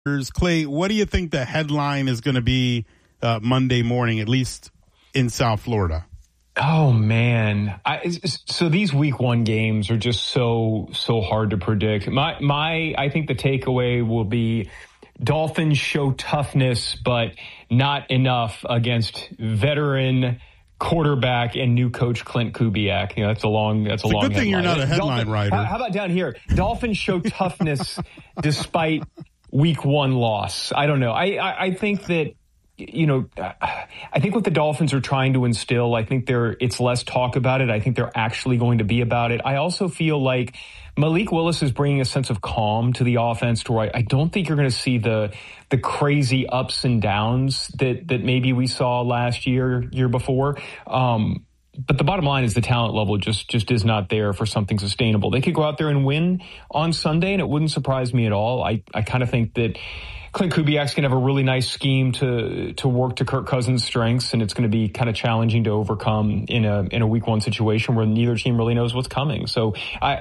Clay, what do you think the headline is going to be Monday morning, at least in South Florida? Oh, man. So these week one games are just so hard to predict. I think the takeaway will be Dolphins show toughness, but not enough against veteran quarterback and new coach Clint Kubiak. You know, that's a long good thing headline. You're not a headline writer. How about down here? Dolphins show toughness despite week one loss. I don't know. I think that, you know, I think what the Dolphins are trying to instill, I think it's less talk about it. I think they're actually going to be about it. I also feel like Malik Willis is bringing a sense of calm to the offense to where I don't think you're going to see the crazy ups and downs that maybe we saw last year before. But the bottom line is the talent level just is not there for something sustainable. They could go out there and win on Sunday, and it wouldn't surprise me at all. I kind of think that Clint Kubiak's going to have a really nice scheme to work to Kirk Cousins' strengths, and it's going to be kind of challenging to overcome in a week one situation where neither team really knows what's coming. So,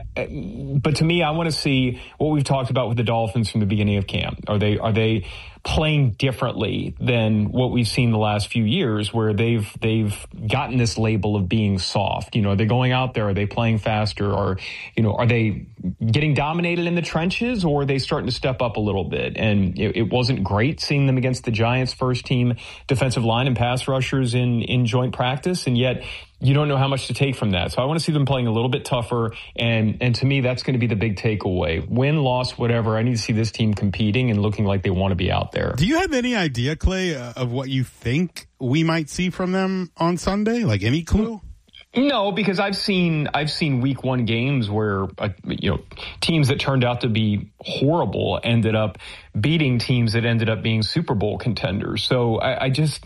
but to me, I want to see what we've talked about with the Dolphins from the beginning of camp. Are they playing differently than what we've seen the last few years, where they've gotten this label of being soft? You know, are they going out there? Are they playing faster? Or, you know, are they getting dominated in the trenches, or are they starting to step up a little bit? And it wasn't great seeing them against the Giants' first team defensive line and pass rushers in joint practice, and yet you don't know how much to take from that. So I want to see them playing a little bit tougher, and to me, that's going to be the big takeaway. Win, loss, whatever, I need to see this team competing and looking like they want to be out there. Do you have any idea, Clay, of what you think we might see from them on Sunday? Like, any clue? No, because I've seen week one games where teams that turned out to be horrible ended up beating teams that ended up being Super Bowl contenders. So I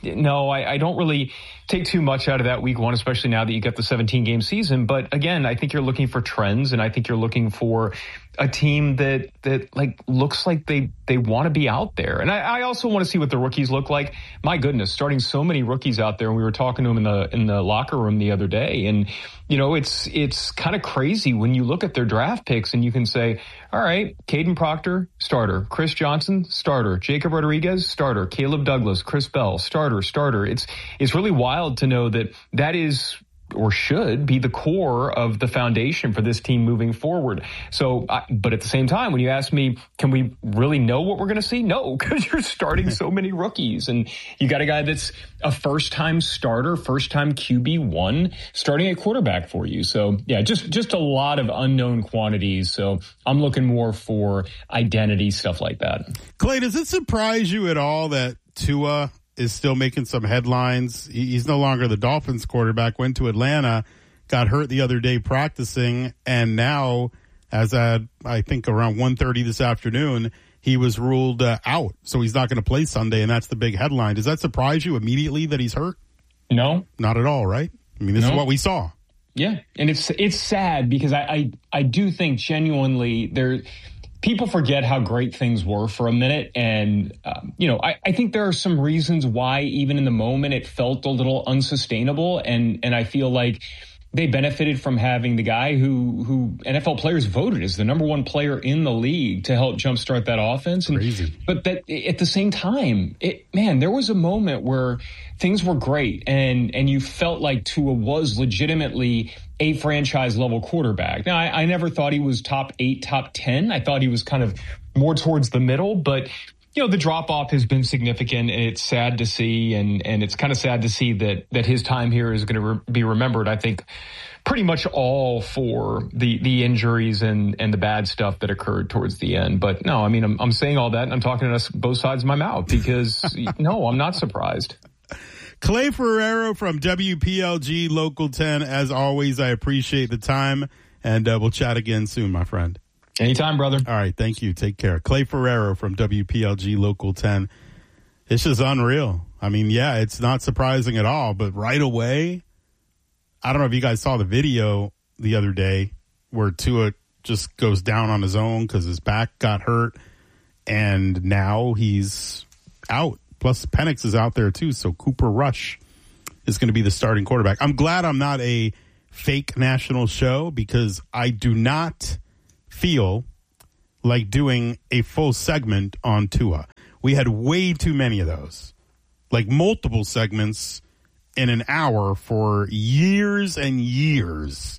don't really take too much out of that week one, especially now that you got the 17-game season. But again, I think you're looking for trends, and I think you're looking for a team that like looks like they want to be out there. And I also want to see what the rookies look like. My goodness, starting so many rookies out there, and we were talking to them in the locker room the other day, and you know, it's kind of crazy when you look at their draft picks and you can say, all right, Caden Proctor, starter. Chris Johnson, starter. Jacob Rodriguez, starter. Caleb Douglas, Chris Bell, starter. It's really wild to know that is or should be the core of the foundation for this team moving forward. So, but at the same time, when you ask me, can we really know what we're going to see? No, because you're starting so many rookies, and you got a guy that's a first-time starter, first-time QB1 starting at quarterback for you. So, yeah, just a lot of unknown quantities. So I'm looking more for identity, stuff like that. Clay, does it surprise you at all that Tua is still making some headlines? He's no longer the Dolphins quarterback, went to Atlanta, got hurt the other day practicing, and now, as at, I think, around 1:30 this afternoon, he was ruled out. So he's not going to play Sunday, and that's the big headline. Does that surprise you immediately that he's hurt? No. Not at all, right? I mean, this is what we saw. Yeah, and it's sad because I do think genuinely people forget how great things were for a minute. And, I think there are some reasons why even in the moment it felt a little unsustainable. And I feel like they benefited from having the guy who NFL players voted as the number one player in the league to help jumpstart that offense. And, crazy. But that at the same time, there was a moment where things were great and you felt like Tua was legitimately a franchise level quarterback. Now, I never thought he was top 8, top 10. I thought he was kind of more towards the middle, but the drop off has been significant, and it's sad to see. And it's kind of sad to see that his time here is going to be remembered, I think, pretty much all for the injuries and the bad stuff that occurred towards the end. But no, I mean, I'm saying all that and I'm talking to both sides of my mouth because no, I'm not surprised. Clay Ferrero from WPLG Local 10. As always, I appreciate the time, and we'll chat again soon, my friend. Anytime, brother. All right, thank you. Take care. Clay Ferrero from WPLG Local 10. It's just unreal. I mean, yeah, it's not surprising at all, but right away, I don't know if you guys saw the video the other day where Tua just goes down on his own because his back got hurt, and now he's out. Plus, Penix is out there, too, so Cooper Rush is going to be the starting quarterback. I'm glad I'm not a fake national show because I do not feel like doing a full segment on Tua. We had way too many of those, like multiple segments in an hour for years and years.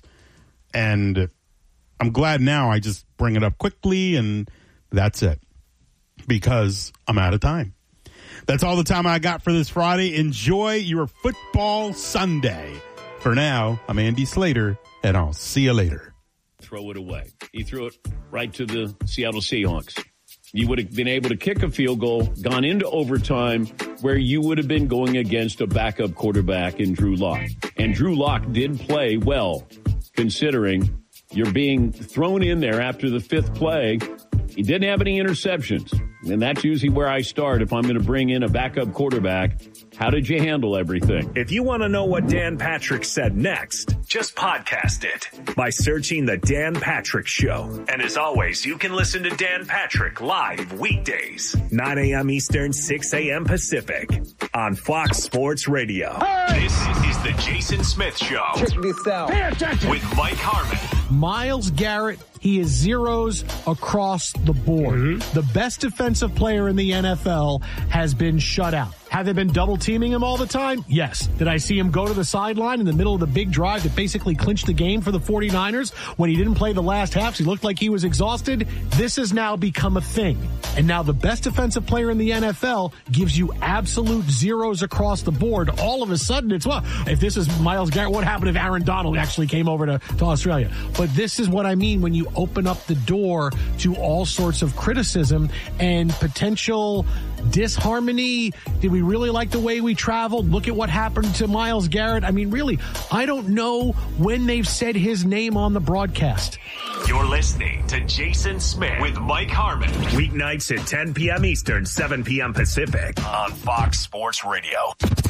And I'm glad now I just bring it up quickly and that's it, because I'm out of time. That's all the time I got for this Friday. Enjoy your football Sunday. For now, I'm Andy Slater, and I'll see you later. Throw it away. He threw it right to the Seattle Seahawks. You would have been able to kick a field goal, gone into overtime, where you would have been going against a backup quarterback in Drew Lock. And Drew Lock did play well, considering you're being thrown in there after the fifth play. He didn't have any interceptions. And that's usually where I start if I'm going to bring in a backup quarterback. How did you handle everything? If you want to know what Dan Patrick said next, just podcast it by searching The Dan Patrick Show. And as always, you can listen to Dan Patrick live weekdays, 9 a.m. Eastern, 6 a.m. Pacific on Fox Sports Radio. Hey! This is the Jason Smith Show. Check this out. Pay attention. With Mike Harmon. Myles Garrett, he is zeros across the board. Mm-hmm. The best defensive player in the NFL has been shut out. Have they been double teaming him all the time? Yes. Did I see him go to the sideline in the middle of the big drive that basically clinched the game for the 49ers when he didn't play the last half? So he looked like he was exhausted. This has now become a thing. And now the best defensive player in the NFL gives you absolute zeros across the board. All of a sudden, it's, well, if this is Myles Garrett, what happened if Aaron Donald actually came over to Australia? But this is what I mean when you open up the door to all sorts of criticism and potential disharmony. Did we really like the way we traveled? Look at what happened to Myles Garrett. I mean, really, I don't know when they've said his name on the broadcast. You're listening to Jason Smith with Mike Harmon. Weeknights at 10 p.m. Eastern, 7 p.m. Pacific on Fox Sports Radio.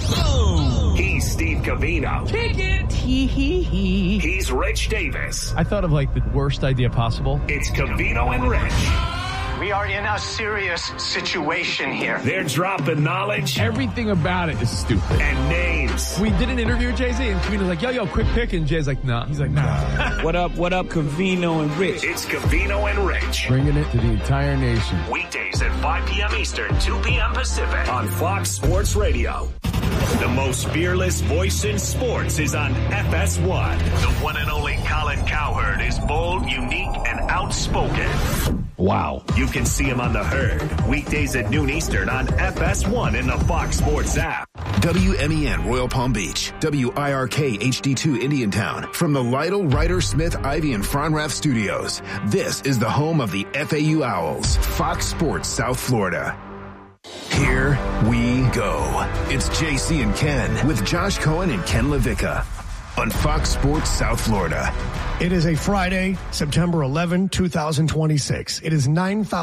He's Steve Covino. Kick it. Hee. He's Rich Davis. I thought of like the worst idea possible. It's Covino and Rich. We are in a serious situation here. They're dropping knowledge. Everything about it is stupid. And names. We did an interview with Jay-Z, and Covino's like, yo, quick pick. And Jay's like, nah. He's like, nah. What up, Covino and Rich? It's Covino and Rich. Bringing it to the entire nation. Weekdays at 5 p.m. Eastern, 2 p.m. Pacific on Fox Sports Radio. The most fearless voice in sports is on FS1. The one and only Colin Cowherd is bold, unique, and outspoken. Wow. You can see him on The Herd, weekdays at noon Eastern on FS1 in the Fox Sports app. WMEN Royal Palm Beach, WIRK HD2 Indiantown. From the Lytle, Ryder, Smith, Ivy, and Fronrath studios, this is the home of the FAU Owls, Fox Sports South Florida. Here we go. It's JC and Ken with Josh Cohen and Ken LaVicka on Fox Sports South Florida. It is a Friday, September 11, 2026. It is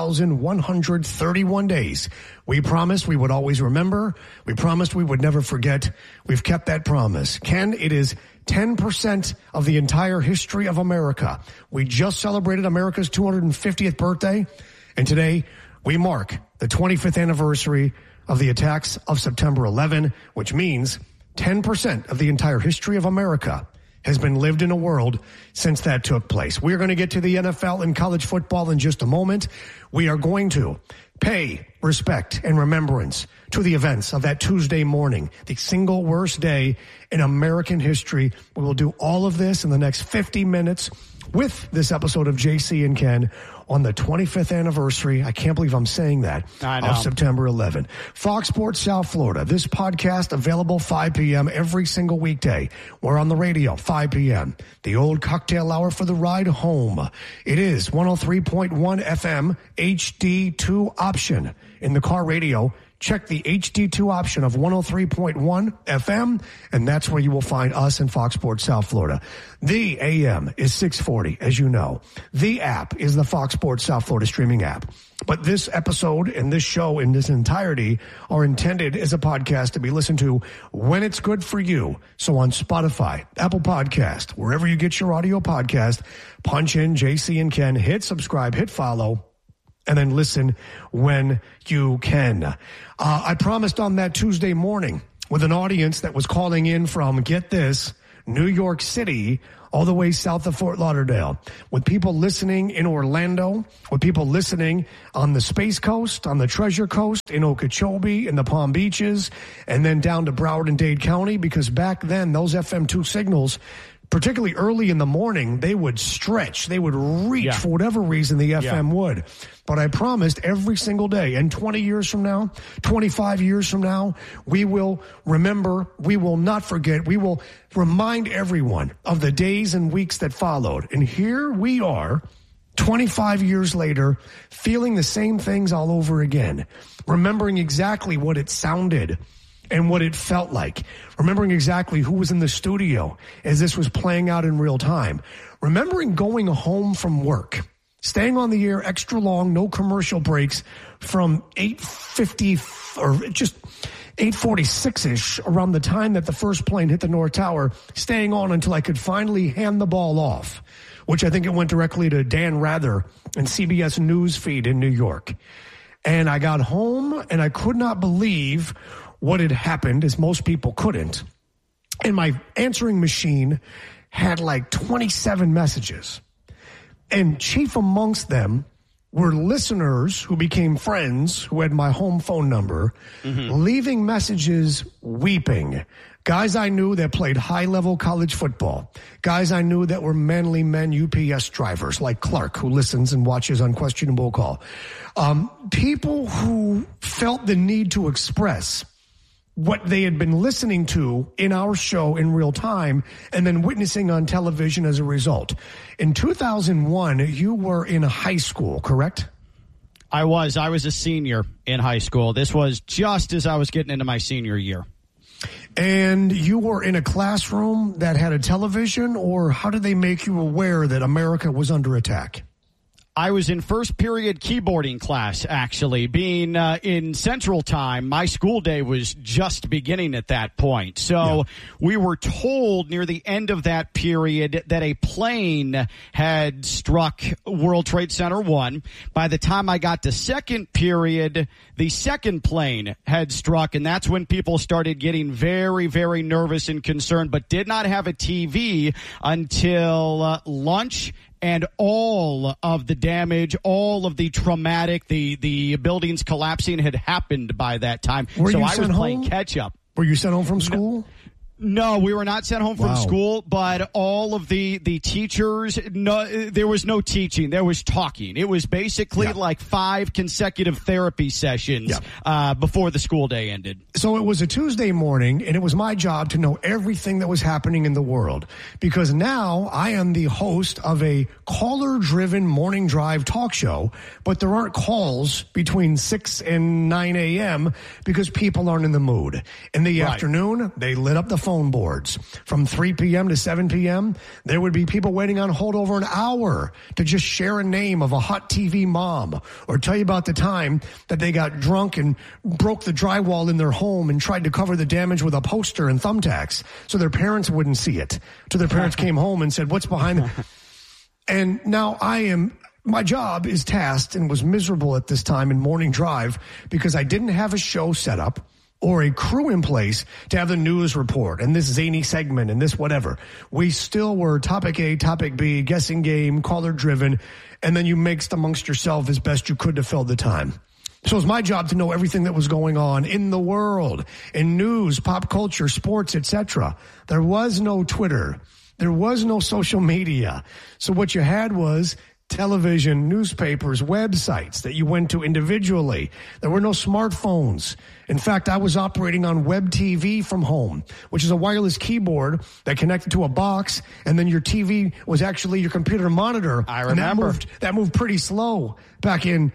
9,131 days. We promised we would always remember. We promised we would never forget. We've kept that promise. Ken, it is 10% of the entire history of America. We just celebrated America's 250th birthday, and today we mark the 25th anniversary of the attacks of September 11, which means 10% of the entire history of America has been lived in a world since that took place. We're going to get to the NFL and college football in just a moment. We are going to pay respect and remembrance to the events of that Tuesday morning, the single worst day in American history. We will do all of this in the next 50 minutes with this episode of JC and Ken on the 25th anniversary. I can't believe I'm saying that. Of September 11. Fox Sports South Florida. This podcast available 5 p.m. every single weekday. We're on the radio 5 p.m. The old cocktail hour for the ride home. It is 103.1 FM HD2 option in the car radio. Check the HD2 option of 103.1 FM, and that's where you will find us in Fox Sports South Florida. The AM is 640, as you know. The app is the Fox Sports South Florida streaming app. But this episode and this show in this entirety are intended as a podcast to be listened to when it's good for you. So on Spotify, Apple Podcast, wherever you get your audio podcast, punch in JC and Ken, hit subscribe, hit follow, and then listen when you can. I promised on that Tuesday morning with an audience that was calling in from, get this, New York City, all the way south of Fort Lauderdale, with people listening in Orlando, with people listening on the Space Coast, on the Treasure Coast, in Okeechobee, in the Palm Beaches, and then down to Broward and Dade County, because back then those FM2 signals, particularly early in the morning, they would stretch. They would reach for whatever reason the FM would. But I promised every single day, and 20 years from now, 25 years from now, we will remember, we will not forget, we will remind everyone of the days and weeks that followed. And here we are, 25 years later, feeling the same things all over again, remembering exactly what it sounded and what it felt like, remembering exactly who was in the studio as this was playing out in real time, remembering going home from work, staying on the air extra long, no commercial breaks, from 8:50 or just 8:46-ish, around the time that the first plane hit the North Tower, staying on until I could finally hand the ball off, which I think it went directly to Dan Rather and CBS News feed in New York. And I got home and I could not believe what had happened, as most people couldn't. And my answering machine had like 27 messages. And chief amongst them were listeners who became friends, who had my home phone number, leaving messages weeping. Guys I knew that played high-level college football. Guys I knew that were manly men UPS drivers, like Clark, who listens and watches Unquestionable Call. People who felt the need to express what they had been listening to in our show in real time and then witnessing on television as a result. In 2001, you were in high school, correct? I was a senior in high school. This was just as I was getting into my senior year. And you were in a classroom that had a television, or how did they make you aware that America was under attack? I was in first period keyboarding class, actually. Being in Central Time, my school day was just beginning at that point. So we were told near the end of that period that a plane had struck World Trade Center 1. By the time I got to second period, the second plane had struck, and that's when people started getting very, very nervous and concerned, but did not have a TV until lunch. And all of the damage, all of the traumatic, the buildings collapsing had happened by that time. So I was playing catch up. Were you sent home from school? No, we were not sent home from school, but all of the teachers, there was no teaching. There was talking. It was basically like 5 consecutive therapy sessions before the school day ended. So it was a Tuesday morning, and it was my job to know everything that was happening in the world, because now I am the host of a caller-driven morning drive talk show, but there aren't calls between 6 and 9 a.m. because people aren't in the mood. In the afternoon, they lit up the phone boards. From 3 p.m. to 7 p.m., there would be people waiting on hold over an hour to just share a name of a hot TV mom or tell you about the time that they got drunk and broke the drywall in their home and tried to cover the damage with a poster and thumbtacks so their parents wouldn't see it. So their parents came home and said, "What's behind it?" And now my job is tasked and was miserable at this time in morning drive because I didn't have a show set up or a crew in place to have the news report and this zany segment and this whatever. We still were topic A, topic B, guessing game, caller driven, and then you mixed amongst yourself as best you could to fill the time. So it was my job to know everything that was going on in the world, in news, pop culture, sports, etc. There was no Twitter. There was no social media. So what you had was television, newspapers, websites that you went to individually. There were no smartphones. In fact, I was operating on Web TV from home, which is a wireless keyboard that connected to a box, and then your TV was actually your computer monitor. I remember. And that moved pretty slow back in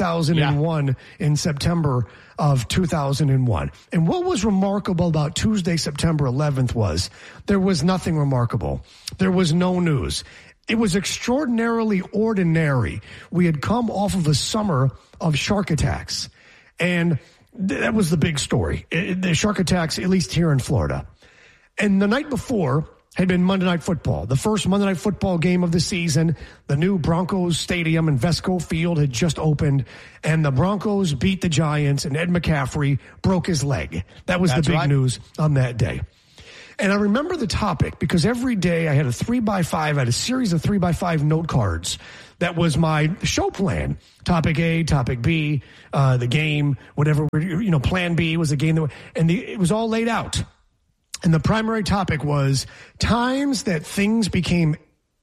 2001, in September of 2001. And what was remarkable about Tuesday, September 11th was there was nothing remarkable. There was no news. It was extraordinarily ordinary. We had come off of a summer of shark attacks, and that was the big story. The shark attacks, at least here in Florida. And the night before had been Monday Night Football, the first Monday Night Football game of the season. The new Broncos Stadium in Vesco Field had just opened, and the Broncos beat the Giants, and Ed McCaffrey broke his leg. That was the big news on that day. And I remember the topic because every day I had a 3x5, I had a series of 3x5 note cards. That was my show plan. Topic A, topic B, the game, whatever, plan B was the game. It was all laid out. And the primary topic was times that things became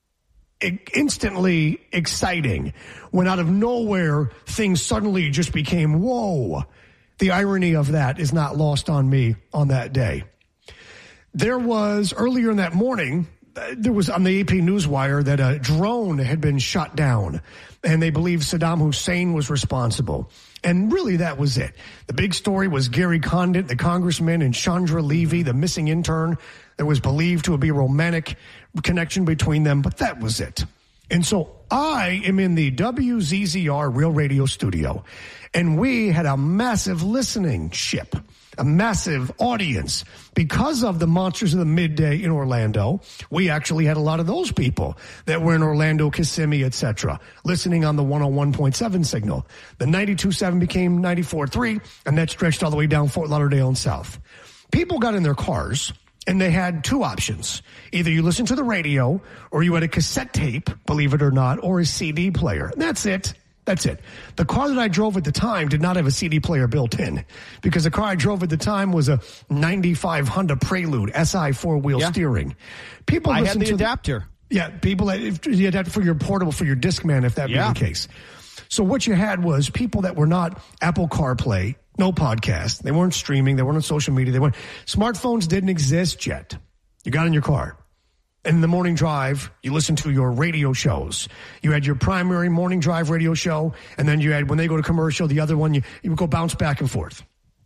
instantly exciting, when out of nowhere, things suddenly just became, whoa. The irony of that is not lost on me on that day. There was, earlier in that morning, there was on the AP Newswire that a drone had been shot down, and they believe Saddam Hussein was responsible. And really, that was it. The big story was Gary Condit, the congressman, and Chandra Levy, the missing intern. There was believed to be a romantic connection between them, but that was it. And so I am in the WZZR Real Radio studio, and we had a massive listening ship, a massive audience. Because of the Monsters of the Midday in Orlando, we actually had a lot of those people that were in Orlando, Kissimmee, etc., listening on the 101.7 signal. The 92.7 became 94.3, and that stretched all the way down Fort Lauderdale and south. People got in their cars, and they had two options. Either you listened to the radio, or you had a cassette tape, believe it or not, or a CD player. And that's it. That's it. The car that I drove at the time did not have a CD player built in, because the car I drove at the time was a 95 Honda Prelude SI four-wheel steering. People I had the adapter. People had the adapter for your portable, for your Discman, if that be the case. So what you had was people that were not Apple CarPlay, no podcast. They weren't streaming. They weren't on social media. Smartphones didn't exist yet. You got in your car. And in the morning drive, you listened to your radio shows. You had your primary morning drive radio show, and then you had, when they go to commercial, the other one, you would go bounce back and forth.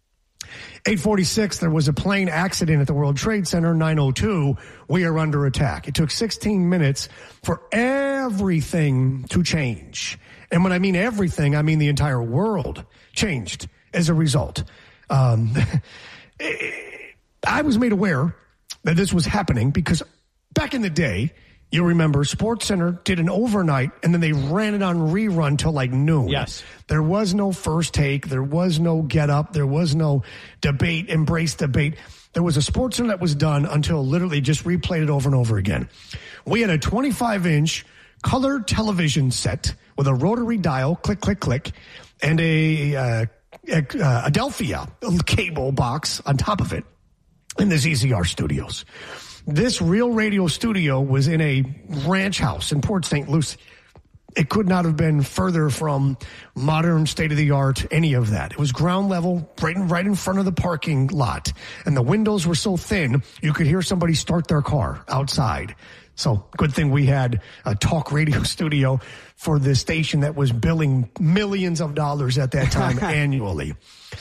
8:46, there was a plane accident at the World Trade Center. 9:02, we are under attack. It took 16 minutes for everything to change. And when I mean everything, I mean the entire world changed as a result. I was made aware that this was happening because back in the day, you remember SportsCenter did an overnight and then they ran it on rerun till like noon. Yes. There was no first take. There was no get up. There was no debate, embrace debate. There was a SportsCenter that was done until literally just replayed it over and over again. We had a 25-inch color television set with a rotary dial, click, click, click, and a Adelphia cable box on top of it in the ZZR studios. This Real Radio studio was in a ranch house in Port St. Lucie. It could not have been further from modern, state-of-the-art, any of that. It was ground level, right in front of the parking lot. And the windows were so thin, you could hear somebody start their car outside. So good thing we had a talk radio studio for the station that was billing millions of dollars at that time annually.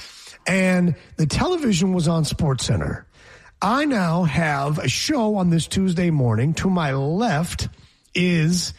And the television was on SportsCenter. I now have a show on this Tuesday morning. To my left is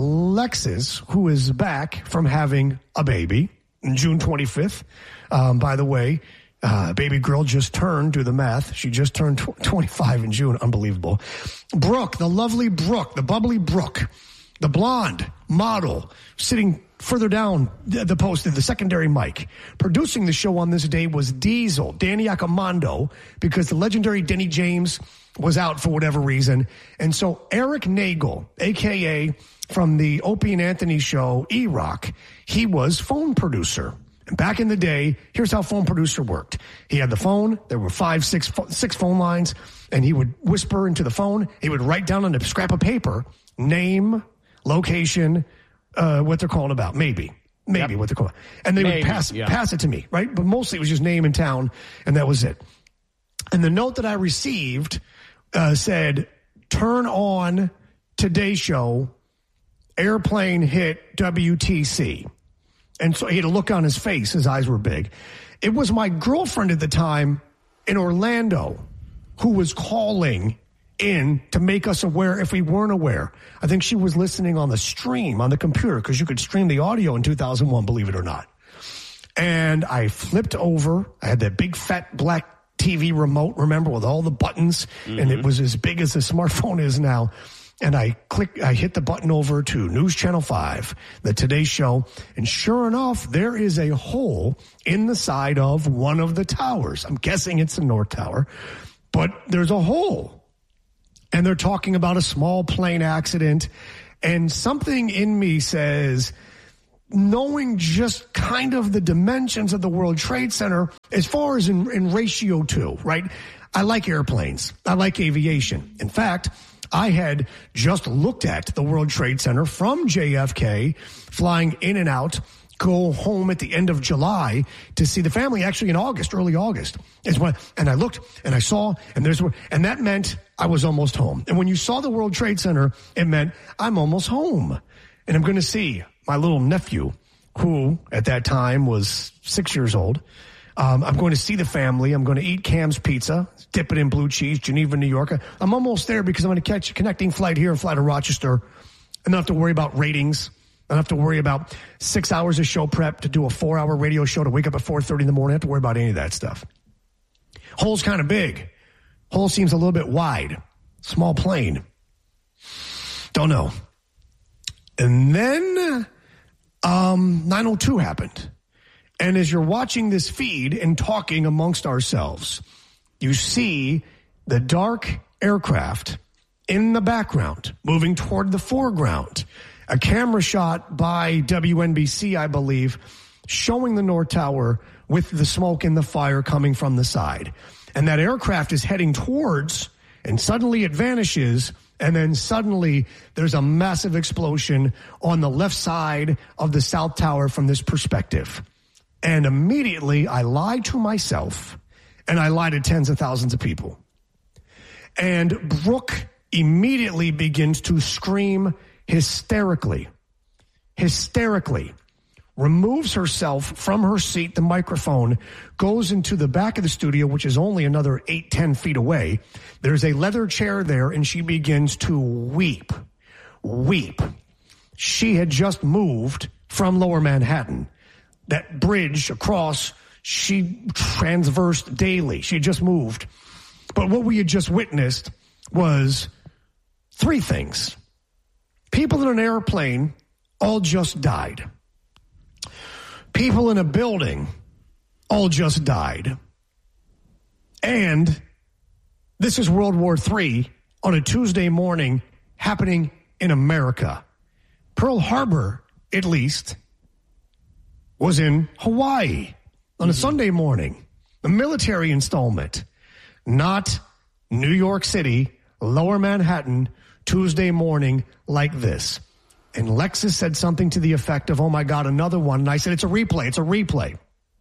Lexus, who is back from having a baby, June 25th. By the way, baby girl just turned, do the math. She just turned 25 in June. Unbelievable. Brooke, the lovely Brooke, the bubbly Brooke, the blonde model, sitting further down the post, the secondary mic. Producing the show on this day was Diesel, Danny Accomando, because the legendary Denny James was out for whatever reason. And so Eric Nagel, a.k.a. from the Opie and Anthony show, E-Rock, he was phone producer. And back in the day, here's how phone producer worked. He had the phone. There were six phone lines, and he would whisper into the phone. He would write down on a scrap of paper, name, location, what they're calling about, maybe what they're calling. And they would pass it to me, right? But mostly it was just name and town, and that was it. And the note that I received said, turn on Today's Show, airplane hit WTC. And so he had a look on his face. His eyes were big. It was my girlfriend at the time in Orlando who was calling in to make us aware if we weren't aware. I think she was listening on the stream on the computer because you could stream the audio in 2001, believe it or not. And I flipped over. I had that big fat black TV remote, remember, with all the buttons, and it was as big as the smartphone is now. And I hit the button over to News Channel 5, the Today Show, and sure enough, there is a hole in the side of one of the towers. I'm guessing it's the North Tower, but there's a hole. And they're talking about a small plane accident. And something in me says, knowing just kind of the dimensions of the World Trade Center, as far as in ratio to, right? I like airplanes. I like aviation. In fact, I had just looked at the World Trade Center from JFK, flying in and out, go home at the end of July to see the family, actually in August, early August. And I looked and I saw, and that meant I was almost home. And when you saw the World Trade Center, it meant I'm almost home. And I'm going to see my little nephew, who at that time was 6 years old. I'm going to see the family. I'm going to eat Cam's Pizza, dip it in blue cheese, Geneva, New York. I'm almost there because I'm going to catch a connecting flight here and fly to Rochester. I don't have to worry about ratings. I don't have to worry about 6 hours of show prep to do a 4-hour radio show to wake up at 4:30 in the morning. I don't have to worry about any of that stuff. Hole's kind of big. Hole seems a little bit wide. Small plane. Don't know. And then 902 happened. And as you're watching this feed and talking amongst ourselves, you see the dark aircraft in the background moving toward the foreground. A camera shot by WNBC, I believe, showing the North Tower with the smoke and the fire coming from the side. And that aircraft is heading towards, and suddenly it vanishes, and then suddenly there's a massive explosion on the left side of the South Tower from this perspective. And immediately I lied to myself, and I lied to tens of thousands of people. And Brooke immediately begins to scream hysterically, removes herself from her seat, the microphone, goes into the back of the studio, which is only another 8-10 feet away. There's a leather chair there, and she begins to weep. She had just moved from Lower Manhattan. That bridge across, she transversed daily. She had just moved. But what we had just witnessed was three things. People in an airplane all just died. People in a building all just died. And this is World War III on a Tuesday morning happening in America. Pearl Harbor, at least, was in Hawaii on a Sunday morning. The military installment, not New York City, Lower Manhattan, Tuesday morning like this. And Lexus said something to the effect of, oh my God, another one. And I said, it's a replay.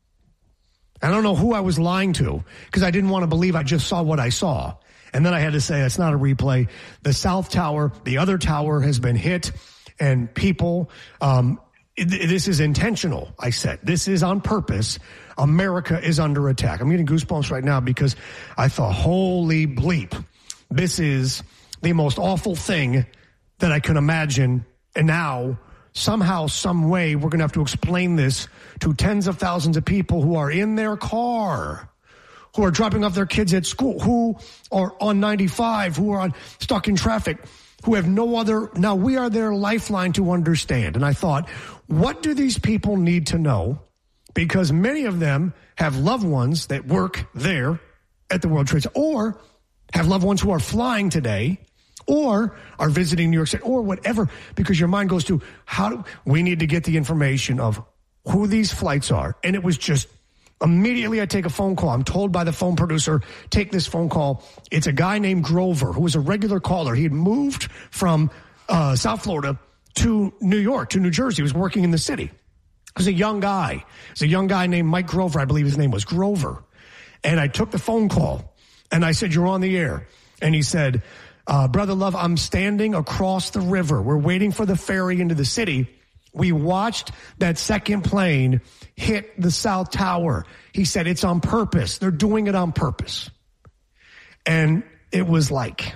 I don't know who I was lying to because I didn't want to believe I just saw what I saw. And then I had to say, it's not a replay. The South Tower, the other tower has been hit, and people, this is intentional, I said. This is on purpose. America is under attack. I'm getting goosebumps right now because I thought, holy bleep, this is the most awful thing that I can imagine. And now, somehow, some way, we're going to have to explain this to tens of thousands of people who are in their car, who are dropping off their kids at school, who are on 95, who are stuck in traffic, who have no other. Now, we are their lifeline to understand. And I thought, what do these people need to know? Because many of them have loved ones that work there at the World Trade Center, or have loved ones who are flying today, or are visiting New York City, or whatever, because your mind goes to we need to get the information of who these flights are. And it was just immediately I take a phone call. I'm told by the phone producer, take this phone call. It's a guy named Grover, who was a regular caller. He had moved from South Florida to New York, to New Jersey. He was working in the city. He was a young guy. It's a young guy named Mike Grover. I believe his name was Grover. And I took the phone call, and I said, you're on the air. And he said, Brother Love, I'm standing across the river. We're waiting for the ferry into the city. We watched that second plane hit the South Tower. He said, it's on purpose. They're doing it on purpose. And it was like,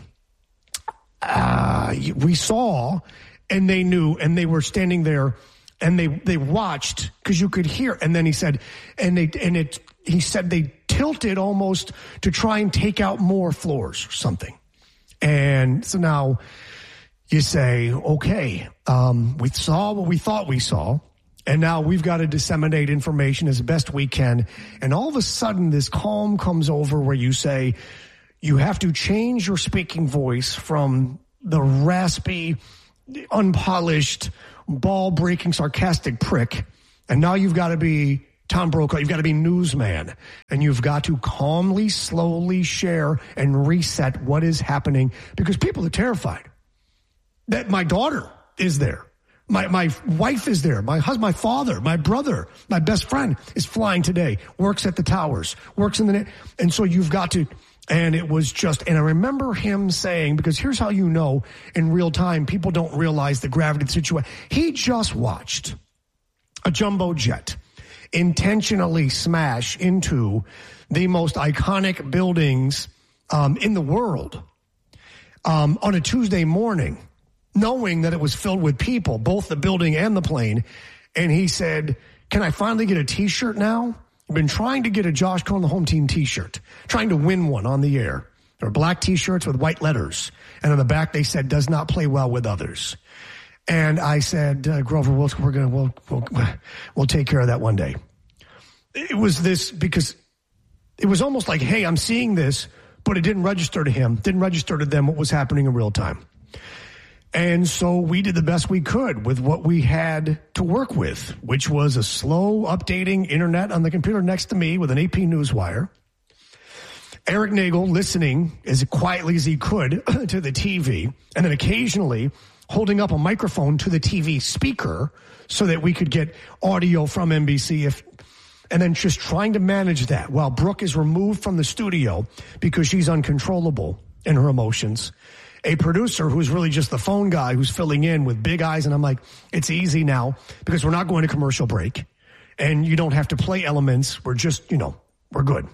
we saw, and they knew, and they were standing there, and they watched, because you could hear. And then he said, he said they tilted almost to try and take out more floors or something. And so now you say, okay, we saw what we thought we saw, and now we've got to disseminate information as best we can. And all of a sudden, this calm comes over where you say, you have to change your speaking voice from the raspy, unpolished, ball-breaking, sarcastic prick, and now you've got to be Tom Brokaw. You've got to be newsman, and you've got to calmly, slowly share and reset what is happening because people are terrified. That my daughter is there. My wife is there. My husband, my father, my brother, my best friend is flying today, works at the towers, works in the... And so you've got to... And it was just... And I remember him saying, because here's how you know in real time, people don't realize the gravity of the situation. He just watched a jumbo jet intentionally smash into the most iconic buildings in the world on a Tuesday morning, knowing that it was filled with people, both the building and the plane. And he said, can I finally get a T-shirt now? I've been trying to get a Josh Cohen, the home team T-shirt, trying to win one on the air. There were black T-shirts with white letters. And on the back, they said, does not play well with others. And I said, Grover, we'll take care of that one day. It was this because it was almost like, hey, I'm seeing this, but it didn't register to him, didn't register to them what was happening in real time. And so we did the best we could with what we had to work with, which was a slow updating internet on the computer next to me with an AP Newswire. Eric Nagel listening as quietly as he could to the TV, and then occasionally holding up a microphone to the TV speaker so that we could get audio from NBC and then just trying to manage that while Brooke is removed from the studio because she's uncontrollable in her emotions. A producer who's really just the phone guy who's filling in with big eyes. And I'm like, it's easy now because we're not going to commercial break and you don't have to play elements. We're just, we're good.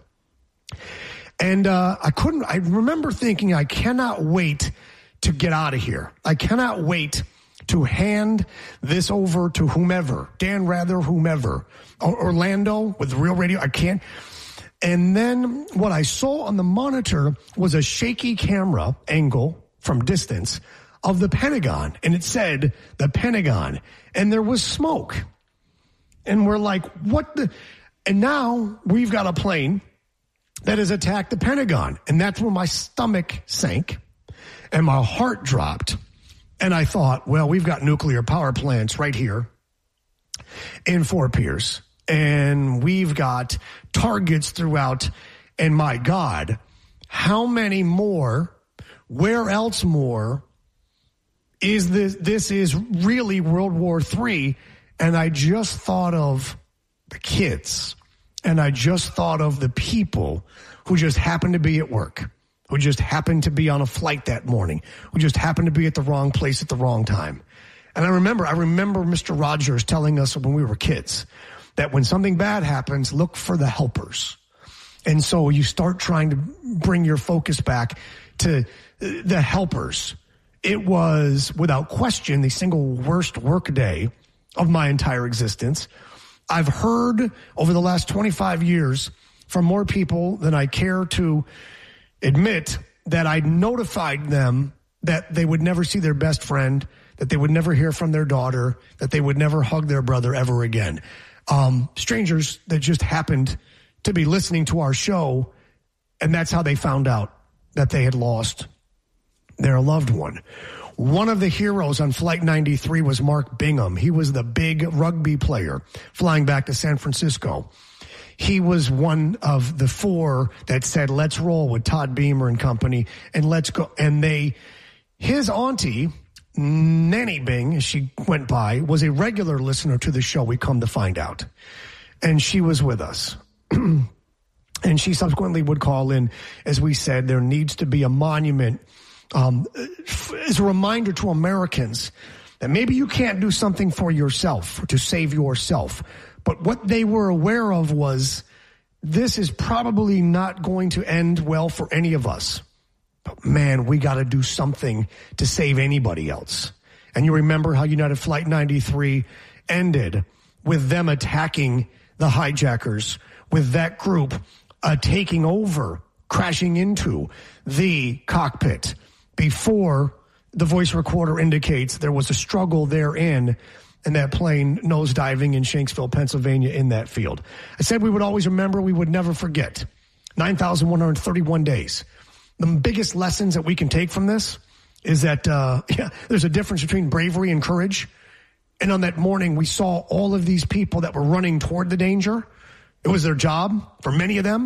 And I remember thinking, I cannot wait to get out of here. I cannot wait to hand this over to whomever, Dan Rather, whomever, Orlando with Real Radio. I can't. And then what I saw on the monitor was a shaky camera angle from distance of the Pentagon. And it said the Pentagon. And there was smoke. And we're like, what the? And now we've got a plane that has attacked the Pentagon. And that's where my stomach sank and my heart dropped. And I thought, well, we've got nuclear power plants right here in Fort Pierce. And we've got targets throughout. And my God, how many more? Where else more is this? This is really World War III. And I just thought of the kids. And I just thought of the people who just happened to be at work, who just happened to be on a flight that morning, who just happened to be at the wrong place at the wrong time. And I remember Mr. Rogers telling us when we were kids that when something bad happens, look for the helpers. And so you start trying to bring your focus back to the helpers. It was, without question, the single worst work day of my entire existence. I've heard over the last 25 years from more people than I care to admit that I notified them that they would never see their best friend, that they would never hear from their daughter, that they would never hug their brother ever again. Strangers that just happened to be listening to our show, and that's how they found out that they had lost their loved one. One of the heroes on Flight 93 was Mark Bingham. He was the big rugby player flying back to San Francisco. He was one of the four that said, let's roll with Todd Beamer and company, and let's go. And his auntie, Nanny Bing, as she went by, was a regular listener to the show, we come to find out. And she was with us. And she subsequently would call in, as we said, there needs to be a monument as a reminder to Americans that maybe you can't do something for yourself to save yourself. But what they were aware of was this is probably not going to end well for any of us. But man, we got to do something to save anybody else. And you remember how United Flight 93 ended with them attacking the hijackers, with that group taking over, crashing into the cockpit before the voice recorder indicates there was a struggle therein and that plane nosediving in Shanksville, Pennsylvania in that field. I said we would always remember, we would never forget. 9,131 days. the biggest lessons that we can take from this is that, there's a difference between bravery and courage. And on that morning, we saw all of these people that were running toward the danger. It was their job for many of them.